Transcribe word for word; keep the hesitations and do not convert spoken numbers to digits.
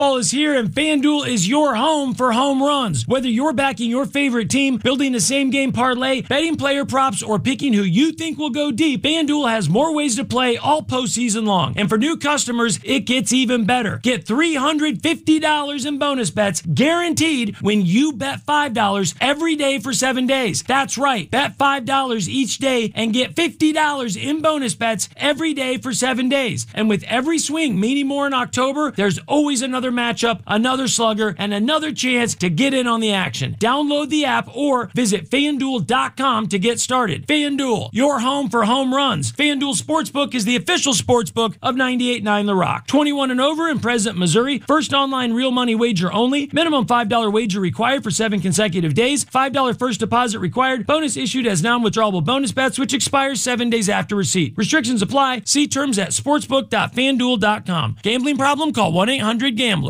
Ball is here, and FanDuel is your home for home runs. Whether you're backing your favorite team, building a same-game parlay, betting player props, or picking who you think will go deep, FanDuel has more ways to play all postseason long. And for new customers, it gets even better. Get three hundred fifty dollars in bonus bets guaranteed when you bet five dollars every day for seven days. That's right. Bet five dollars each day and get fifty dollars in bonus bets every day for seven days. And with every swing, meaning more in October, there's always another matchup, another slugger, and another chance to get in on the action. Download the app or visit FanDuel dot com to get started. FanDuel, your home for home runs. FanDuel Sportsbook is the official sportsbook of ninety-eight point nine The Rock. twenty-one and over in Pleasant, Missouri. First online real money wager only. Minimum five dollars wager required for seven consecutive days. five dollars first deposit required. Bonus issued as non-withdrawable bonus bets, which expires seven days after receipt. Restrictions apply. See terms at sportsbook dot fanduel dot com. Gambling problem? Call one eight hundred gambler.